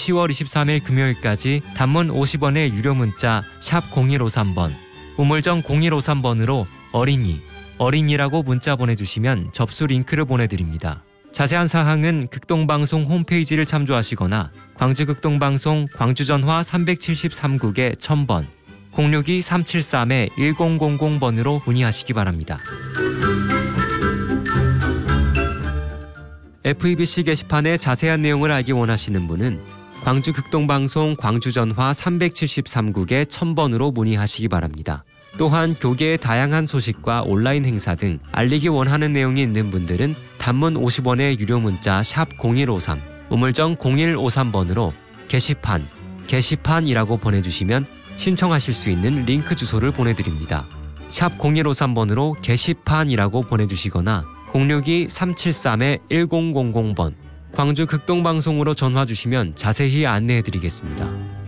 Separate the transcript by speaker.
Speaker 1: 10월 23일 금요일까지 단문 50원의 유료 문자 샵 0153번, 우물정 0153번으로 어린이라고 문자 보내주시면 접수 링크를 보내드립니다. 자세한 사항은 극동방송 홈페이지를 참조하시거나 광주극동방송 광주전화 373국에 1000번, 062-373-1000번으로 문의하시기 바랍니다. FEBC 게시판의 자세한 내용을 알기 원하시는 분은 광주극동방송 광주전화 373국에 1000번으로 문의하시기 바랍니다. 또한 교계의 다양한 소식과 온라인 행사 등 알리기 원하는 내용이 있는 분들은 단문 50원의 유료 문자 샵 0153, 우물정 0153번으로 게시판이라고 보내주시면 신청하실 수 있는 링크 주소를 보내드립니다. 샵 0153번으로 게시판이라고 보내주시거나 062-373-1000번, 광주 극동방송으로 전화 주시면 자세히 안내해드리겠습니다.